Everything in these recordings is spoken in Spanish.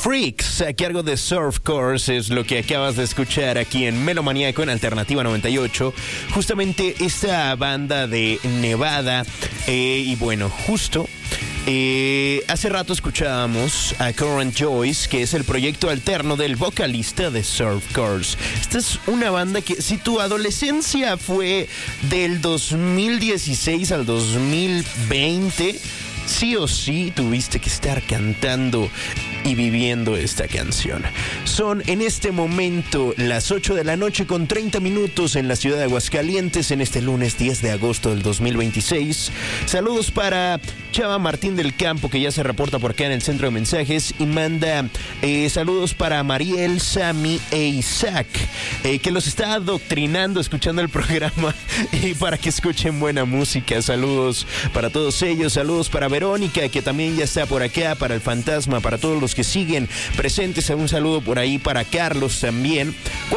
Freaks, a cargo de Surf Course, es lo que acabas de escuchar aquí en Melomaníaco en Alternativa 98. Justamente esta banda de Nevada, y bueno, justo... hace rato escuchábamos a Current Joyce, que es el proyecto alterno del vocalista de Surf Course. Esta es una banda que, si tu adolescencia fue del 2016 al 2020, sí o sí tuviste que estar cantando y viviendo esta canción. Son en este momento las 8 de la noche con 30 minutos en la ciudad de Aguascalientes en este lunes 10 de agosto del 2026. Saludos para Chava Martín del Campo, que ya se reporta por acá en el centro de mensajes y manda saludos para Mariel, Sammy e Isaac, que los está adoctrinando escuchando el programa y para que escuchen buena música. Saludos para todos ellos, saludos para Verónica, que también ya está por acá, para el Fantasma, para todos los que siguen presentes. Un saludo por ahí para Carlos también.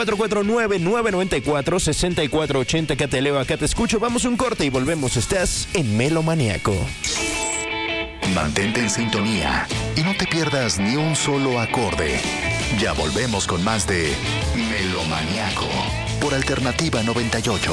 449-994-6480. Acá te leo, acá te escucho. Vamos a un corte y volvemos. Estás en Melomaníaco. Mantente en sintonía y no te pierdas ni un solo acorde. Ya volvemos con más de Melomaníaco por Alternativa 98.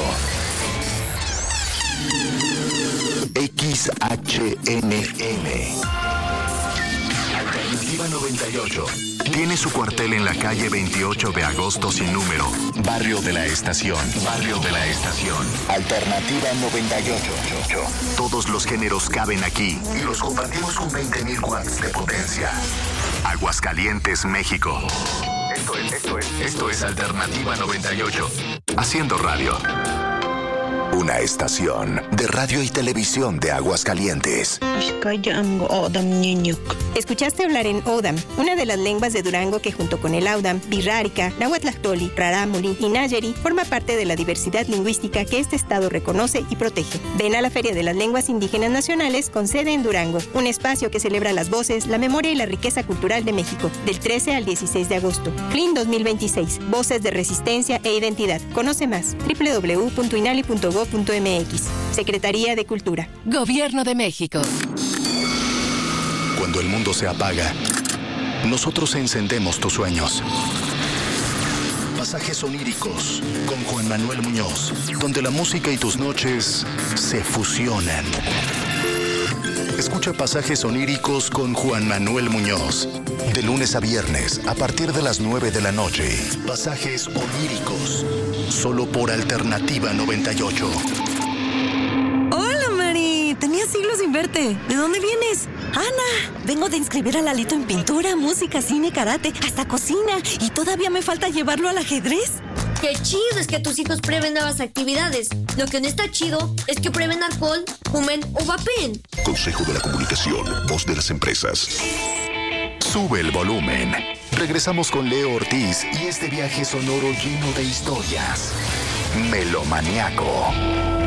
XHNM Alternativa 98 tiene su cuartel en la calle 28 de agosto sin número, Barrio de la Estación. Barrio de la Estación. Alternativa 98. Todos los géneros caben aquí y los compartimos con 20,000 watts de potencia. Aguascalientes, México. Esto es Alternativa 98. Haciendo radio. Una estación de radio y televisión de Aguascalientes. Escuchaste hablar en Odam, una de las lenguas de Durango que junto con el Audam, Birrárica, Nahuatlactoli, Rarámuri y Nayeri forma parte de la diversidad lingüística que este estado reconoce y protege. Ven a la Feria de las Lenguas Indígenas Nacionales con sede en Durango, un espacio que celebra las voces, la memoria y la riqueza cultural de México, del 13 al 16 de agosto. CLIN 2026, Voces de Resistencia e Identidad. Conoce más, www.inali.gov.mx. Secretaría de Cultura. Gobierno de México. Cuando el mundo se apaga, nosotros encendemos tus sueños. Pasajes oníricos con Juan Manuel Muñoz, donde la música y tus noches se fusionan. Escucha Pasajes oníricos con Juan Manuel Muñoz, de lunes a viernes a partir de las 9 de la noche. Pasajes oníricos, solo por Alternativa 98. Hola, Mari. Tenía siglos sin verte. ¿De dónde vienes? Ana, vengo de inscribir a Lalito en pintura, música, cine, karate, hasta cocina. Y todavía me falta llevarlo al ajedrez. Qué chido es que tus hijos prueben nuevas actividades. Lo que no está chido es que prueben alcohol, fumen o vapeen. Consejo de la Comunicación, voz de las empresas. Sube el volumen. Regresamos con Leo Ortiz y este viaje sonoro lleno de historias. Melomaníaco.